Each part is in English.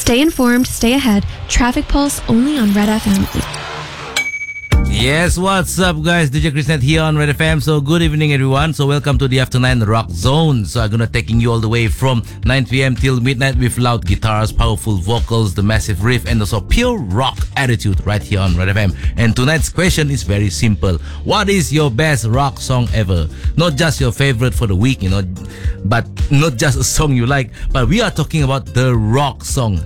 Stay informed, stay ahead. Traffic Pulse only on Red FM. Yes, what's up, guys? DJ Chrisnet here on Red FM. So, good evening, everyone. So, welcome to the After 9 Rock Zone. So, I'm gonna taking you all the way from 9 p.m. till midnight with loud guitars, powerful vocals, the massive riff, and also pure rock attitude right here on Red FM. And tonight's question is very simple. What is your best rock song ever? Not just your favorite for the week, but not just a song you like, but we are talking about the rock song,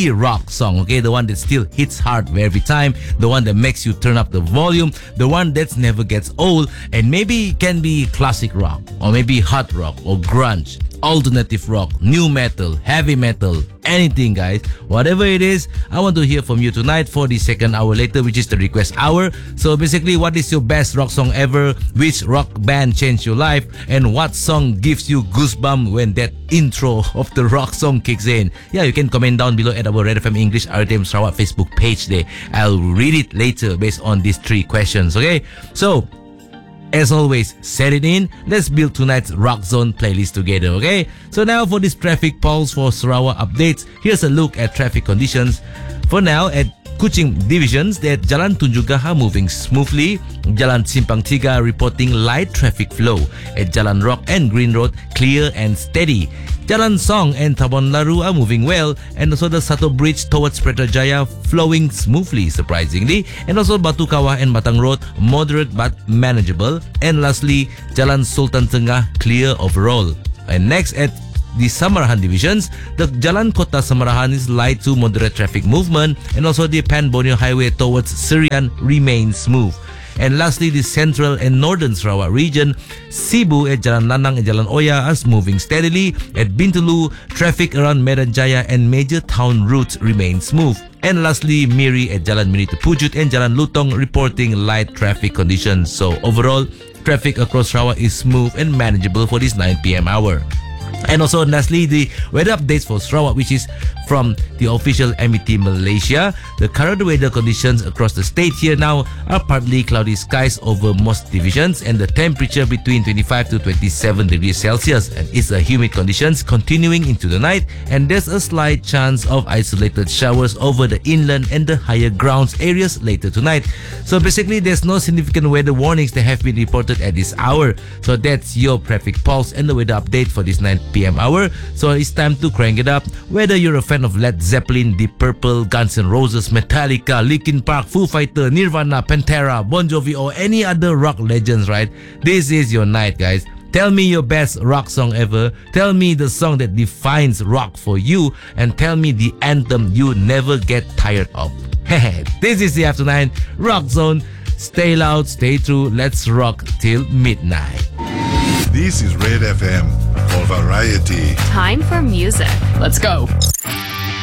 okay? The one that still hits hard every time, the one that makes you turn up the volume, the one that never gets old, and maybe can be classic rock, or maybe hard rock, or grunge, alternative rock, new metal, heavy metal, anything, guys. Whatever it is, I want to hear from you tonight for the second hour later, which is the request hour. So basically, what is your best rock song ever? Which rock band changed your life? And what song gives you goosebumps when that intro of the rock song kicks in? Yeah, you can comment down below at our Red FM English RTM Sarawak Facebook page there. I'll read it later based on these three questions, okay? So, as always, set it in. Let's build tonight's Rock Zone playlist together, okay? So now for this traffic pulse for Sarawak updates, here's a look at traffic conditions. For now, at Kuching divisions, that Jalan Tunjuk Gahar moving smoothly, Jalan Simpang Tiga reporting light traffic flow, at Jalan Rock and Green Road clear and steady. Jalan Song and Tabon Laru are moving well, and also the Sato Bridge towards Putrajaya flowing smoothly, surprisingly, and also Batu Kawah and Batang Road moderate but manageable, and lastly Jalan Sultan Tengah clear overall. And next at the Samarahan divisions, the Jalan Kota Samarahan is light to moderate traffic movement, and also the Pan Borneo Highway towards Serian remains smooth. And lastly, the central and northern Sarawak region, Sibu at Jalan Lanang and Jalan Oya are moving steadily. At Bintulu, traffic around Medan Jaya and major town routes remain smooth. And lastly, Miri at Jalan Miri to Pujut and Jalan Lutong reporting light traffic conditions. So overall, traffic across Sarawak is smooth and manageable for this 9 p.m. hour. And also, lastly, the weather updates for Sarawak, which is from the official MET Malaysia. The current weather conditions across the state here now are partly cloudy skies over most divisions, and the temperature between 25 to 27 degrees Celsius, and it's a humid conditions continuing into the night, and there's a slight chance of isolated showers over the inland and the higher grounds areas later tonight. So basically, there's no significant weather warnings that have been reported at this hour. So that's your traffic pulse and the weather update for this 9 p.m. hour. So it's time to crank it up. Whether you're a fan of Led Zeppelin, Deep Purple, Guns N' Roses, Metallica, Linkin Park, Foo Fighter, Nirvana, Pantera, Bon Jovi, or any other rock legends, right? This is your night, guys. Tell me your best rock song ever. Tell me the song that defines rock for you, and tell me the anthem you never get tired of. This is the After 9 Rock Zone. Stay loud, stay true. Let's rock till midnight. This is Red FM for variety. Time for music. Let's go.